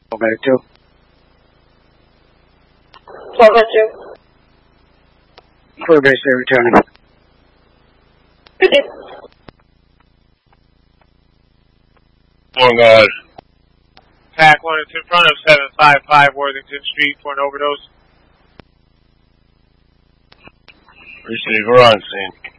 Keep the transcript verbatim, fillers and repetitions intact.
Okay, two. twelve oh two. Clear base there, returning. Good day. One guard. Pack one, it's in front of seven five five Worthington Street for an overdose. Receive, we're on scene.